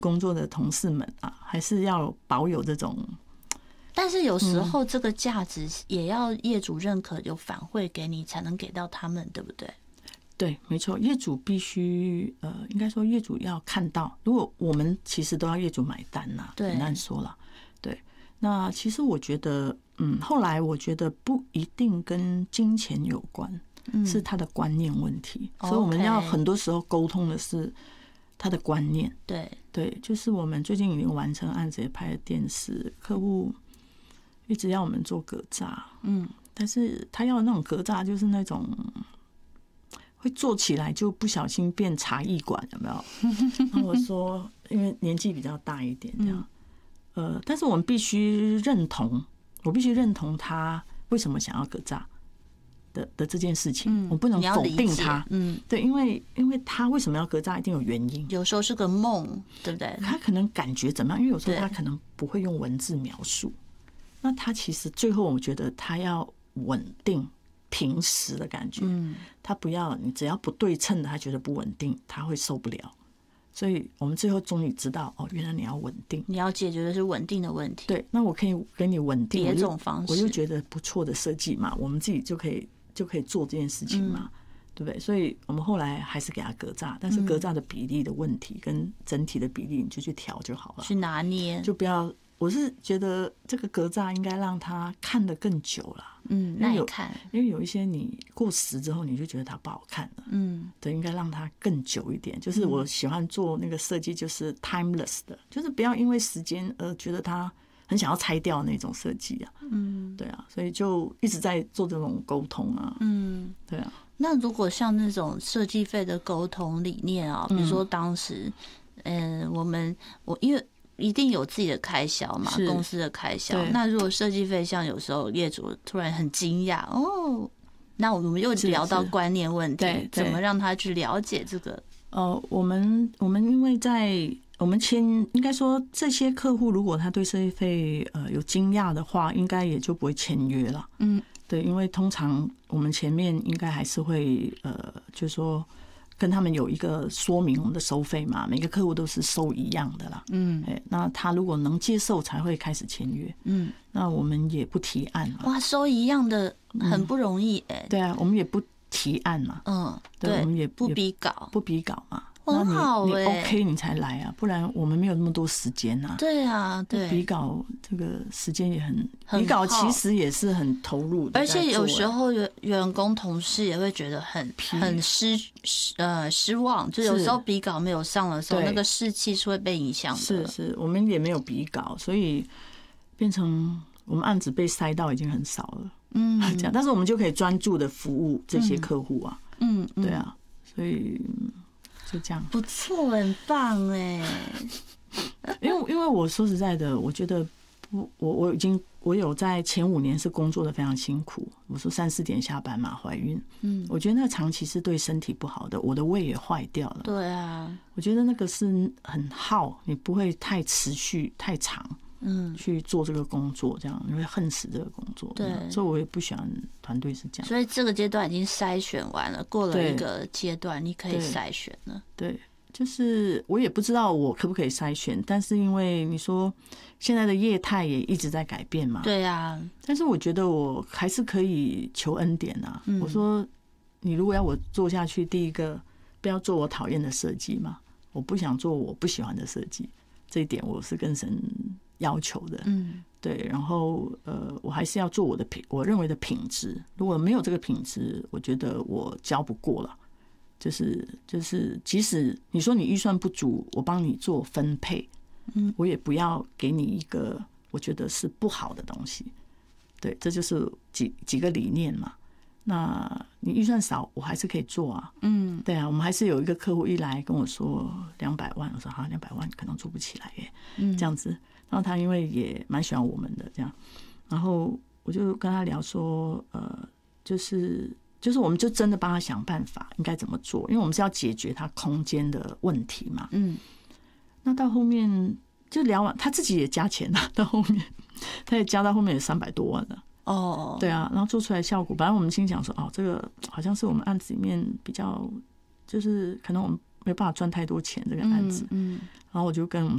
工作的同事们啊，还是要保有这种。 但是有时候这个价值也要业主认可，有反馈给你，才能给到他们，对不对？ 对，没错，业主必须应该说业主要看到，如果我们其实都要业主买单呐，很难说了。对，那其实我觉得，后来我觉得不一定跟金钱有关，是他的观念问题，所以我们要很多时候沟通的是他的观念。对，就是我们最近已经完成案子，也拍了电视，客户一直要我们做格栅，但是他要的那种格栅就是那种会做起来就不小心变茶艺馆，有没有？然后我说，因为年纪比较大一点，这样，但是我们必须认同，我必须认同他为什么想要格栅的这件事情，我不能否定他。对，因为他为什么要格栅，一定有原因。 有时候是个梦，对不对？ 他可能感觉怎么样？因为有时候他可能不会用文字描述。那他其实最后，我觉得他要稳定、平实的感觉。他不要你只要不对称的，他觉得不稳定，他会受不了。所以我们最后终于知道，原来你要稳定， 你要解决的是稳定的问题。 对，那我可以给你稳定别种方式， 我就觉得不错的设计嘛，我们自己就可以做这件事情嘛，对不对？所以我们后来还是给他格栅，但是格栅的比例的问题跟整体的比例，你就去调就好了， 去拿捏， 就不要。我是觉得这个格栅应该让他看得更久了， 耐看， 因为有一些你过时之后你就觉得它不好看了，对，应该让它更久一点。就是我喜欢做那个设计，就是 timeless 的，就是不要因为时间而觉得它很想要拆掉那种设计啊，对啊，所以就一直在做这种沟通啊，对啊。 那如果像那种设计费的沟通理念啊，比如说当时，我因为一定有自己的开销嘛，公司的开销。那如果设计费，像有时候业主突然很惊讶那我们又聊到观念问题，怎么让他去了解这个？ 我们因为在我们应该说这些客户如果他对设计费有惊讶的话，应该也就不会签约了。对，因为通常我们前面应该还是会就是说。跟他们有一个说明我们的收费嘛，每个客户都是收一样的啦。那他如果能接受才会开始签约。那我们也不提案嘛。 哇，收一样的很不容易对啊，我们也不提案嘛。对，我们也不比稿嘛。 很好你 OK 你才来啊，不然我们没有那么多时间啊。 对啊，对， 比稿这个时间也很比稿其实也是很投入的， 而且有时候员工同事也会觉得很失望，就有时候比稿没有上的时候，那个士气是会被影响的。 是，我们也没有比稿，所以变成我们案子被塞到已经很少了。这样，但是我们就可以专注的服务这些客户啊。对啊，所以。就这样， 不错，很棒哎！ 因为我说实在的，我觉得我有在前5年是工作的非常辛苦。我说3、4点下班嘛，怀孕，我觉得那长期是对身体不好的，我的胃也坏掉了。 对啊， 我觉得那个是很耗，你不会太持续太长。去做这个工作，这样你会恨死这个工作。对，所以我也不喜欢团队是这样。 所以这个阶段已经筛选完了，过了一个阶段，你可以筛选了。 对，就是我也不知道我可不可以筛选，但是因为你说现在的业态也一直在改变嘛。 对啊， 但是我觉得我还是可以求恩典啊。我说你如果要我做下去，第一个不要做我讨厌的设计嘛，我不想做我不喜欢的设计，这一点我是跟神要求的。对，然后我还是要做我认为的品质。如果没有这个品质，我觉得我交不过了。就是即使你说你预算不足，我帮你做分配，我也不要给你一个我觉得是不好的东西。对，这就是几个理念嘛。那你预算少，我还是可以做啊。对啊，我们还是有一个客户一来跟我说200万，我说好，200万可能做不起来耶，这样子。然后他因为也蛮喜欢我们的这样，然后我就跟他聊说，就是我们就真的帮他想办法应该怎么做，因为我们是要解决他空间的问题嘛。那到后面就聊完，他自己也加钱了，到后面他也加到后面也300多万了。对啊，然后做出来效果，本来我们心想说，这个好像是我们案子里面比较，就是可能我们没办法赚太多钱这个案子。然后我就跟我们